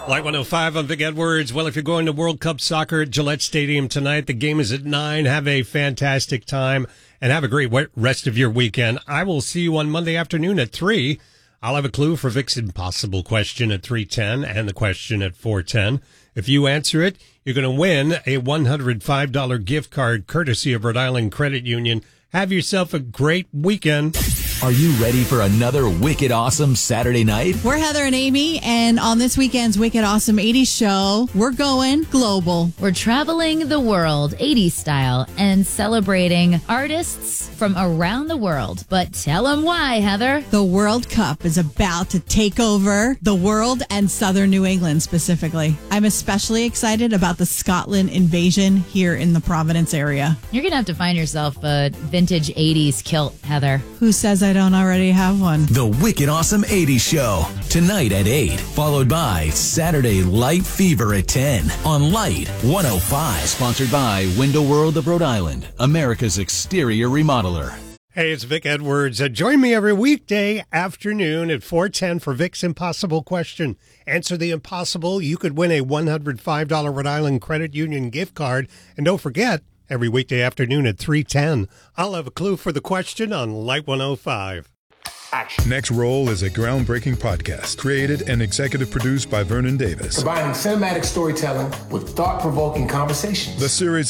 Light 105, I'm Vic Edwards. Well, if you're going to World Cup soccer at Gillette Stadium tonight, the game is at 9. Have a fantastic time and have a great rest of your weekend. I will see you on Monday afternoon at 3. I'll have a clue for Vic's impossible question at 3:10 and the question at 4:10. If you answer it, you're going to win a $105 gift card courtesy of Rhode Island Credit Union. Have yourself a great weekend. Are you ready for another wicked awesome Saturday night? We're Heather and Amy, and on this weekend's Wicked Awesome 80s show, we're going global. We're traveling the world 80s style and celebrating artists from around the world. But tell them why, Heather. The World Cup is about to take over the world and southern New England specifically. I'm especially excited about the Scotland invasion here in the Providence area. You're going to have to find yourself a vintage 80s kilt, Heather. Who says I don't already have one? The Wicked Awesome 80s Show, tonight at 8, followed by Saturday Light Fever at 10 on Light 105. Sponsored by Window World of Rhode Island, America's exterior remodeler. Hey, it's Vic Edwards. Join me every weekday afternoon at 4:10 for Vic's Impossible Question. Answer the impossible. You could win a $105 Rhode Island Credit Union gift card. And don't forget, every weekday afternoon at 3:10, I'll have a clue for the question on Light 105. Action. Next Roll is a groundbreaking podcast created and executive produced by Vernon Davis. Combining cinematic storytelling with thought-provoking conversations. The series